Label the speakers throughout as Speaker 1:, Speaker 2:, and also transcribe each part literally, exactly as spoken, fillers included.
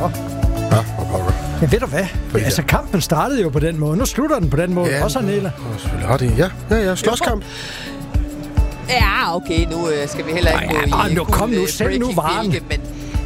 Speaker 1: Nå.
Speaker 2: Ja, hvor pokker.
Speaker 1: Men ved du hvad?
Speaker 2: Fordi
Speaker 1: Altså, kampen startede jo på den måde. Nu slutter den på den måde.
Speaker 2: Ja,
Speaker 1: også, Nela.
Speaker 2: selvfølgelig har det. Ja, ja, ja. Slåskamp.
Speaker 3: Ja, okay, nu øh, skal vi heller ikke
Speaker 1: Ej,
Speaker 3: gå
Speaker 1: ja,
Speaker 3: i
Speaker 1: nu kom nu, selv nu varen.
Speaker 3: Men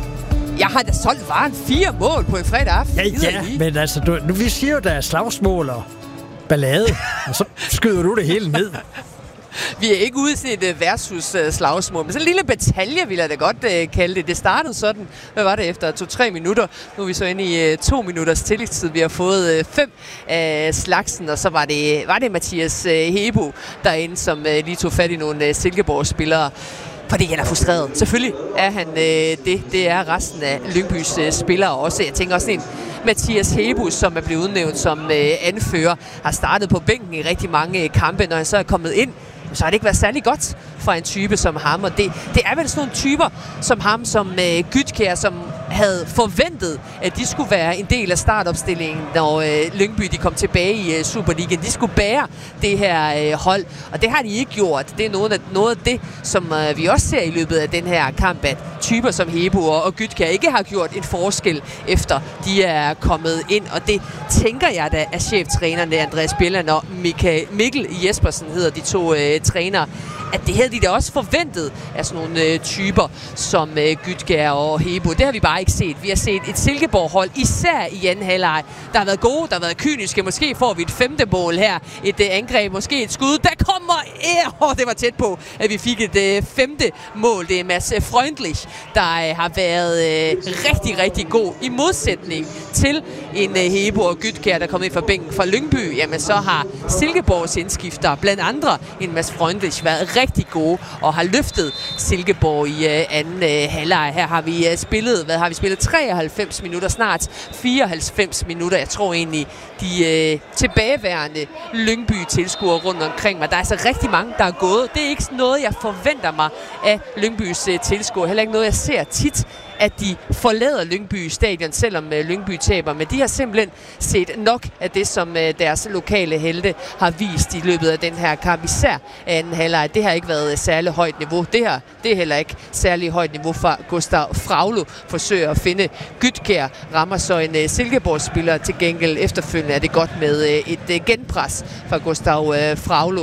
Speaker 3: jeg har da solgt varen fire mål på en fredag aften.
Speaker 1: Ja, ja, men altså, du, nu, vi siger jo, der er slagsmål og ballade, og så skyder du det hele ned.
Speaker 3: Vi er ikke ude til et uh, versus-slagsmål, uh, men sådan en lille batalje, vil jeg da godt uh, kalde det. Det startede sådan, hvad var det, efter to-tre minutter. Nu er vi så inde i uh, to minutters tillægstid. Vi har fået uh, fem af uh, slagsen, og så var det, var det Mathias uh, Hebo derinde, som uh, lige tog fat i nogle uh, Silkeborg-spillere. Fordi han er frustreret. Selvfølgelig er han øh, det. Det er resten af Lyngbys øh, spillere også. Jeg tænker også en Mathias Hebo, som er blevet udnævnt som øh, anfører, har startet på bænken i rigtig mange øh, kampe. Når han så er kommet ind, så har det ikke været særlig godt fra en type som ham. Og det, det er vel sådan nogle typer som ham, som øh, Gytkjær, som havde forventet, at de skulle være en del af startopstillingen, når øh, Lyngby de kom tilbage i øh, Superligaen. De skulle bære det her øh, hold, og det har de ikke gjort. Det er noget af, noget af det, som øh, vi også ser i løbet af den her kamp, at typer som Hebo og, og Gytkjær ikke har gjort en forskel, efter de er kommet ind. Og det tænker jeg da af cheftrænerne Andreas Bjelland og Michael, Mikkel Jespersen hedder de to øh, trænere, at det havde de da også forventet af sådan nogle øh, typer som øh, Gytkjær og Hebo. Det har vi bare ikke set. Vi har set et Silkeborg-hold, især i anden halvleg, der har været gode, der har været kyniske. Måske får vi et femte mål her. Et øh, angreb, måske et skud. Der kommer... Øh, det var tæt på, at vi fik et øh, femte mål. Det er Mads Freundlich, der øh, har været øh, rigtig, rigtig god. I modsætning til en øh, Hebo og Gytkjær, der kom ind fra bænken fra Lyngby. Jamen så har Silkeborgs indskifter, blandt andre en Mads Freundlich, været rigtig gode og har løftet Silkeborg i øh, anden øh, halvleg. Her har vi øh, spillet, hvad har vi spillet? treoghalvfems minutter, snart fireoghalvfems minutter. Jeg tror egentlig, de øh, tilbageværende Lyngby-tilskuere rundt omkring mig. Der er altså rigtig mange, der er gået. Det er ikke noget, jeg forventer mig af Lyngbys øh, tilskuere. Heller ikke noget, jeg ser tit, at de forlader Lyngby stadion, selvom uh, Lyngby taber. Men de har simpelthen set nok af det, som uh, deres lokale helte har vist i løbet af den her kamp. Især anden halvleg. Det har ikke været uh, særlig højt niveau. Det her, det er heller ikke særlig højt niveau fra Gustav Fraglo. Forsøger at finde Gytkjær. Rammer så en uh, Silkeborg-spiller til gengæld. Efterfølgende er det godt med uh, et uh, genpres fra Gustav uh, Fraglo,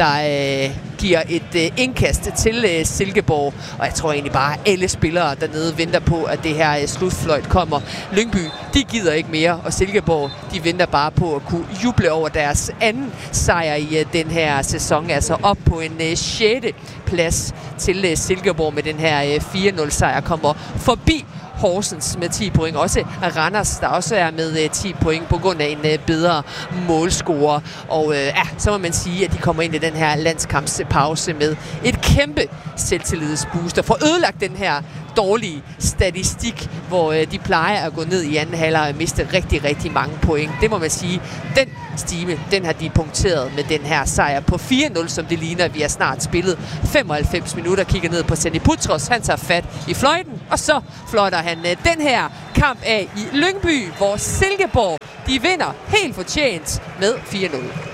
Speaker 3: der uh, giver et uh, indkast til uh, Silkeborg. Og jeg tror egentlig bare, at alle spillere dernede venter på, at det her uh, slutfløjt kommer. Lyngby, de gider ikke mere, og Silkeborg, de venter bare på at kunne juble over deres anden sejr i uh, den her sæson. Altså op på en uh, sjette plads til uh, Silkeborg med den her uh, fire nul sejr. Kommer forbi Horsens med ti point. Også Randers, der også er med uh, ti point på grund af en uh, bedre målscorer. Og uh, ja, så må man sige, at de kommer ind i den her landskampspause med et kæmpe selvtillidsbooster. For ødelagt den her dårlige statistik, hvor øh, de plejer at gå ned i anden halvleg og miste rigtig, rigtig mange point. Det må man sige. Den stime, den har de punkteret med den her sejr på fire nul, som det ligner. Vi har snart spillet femoghalvfems minutter. Kigger ned på Sandy Putros. Han tager fat i fløjten, og så fløjter han øh, den her kamp af i Lyngby, hvor Silkeborg, de vinder helt fortjent med fire nul.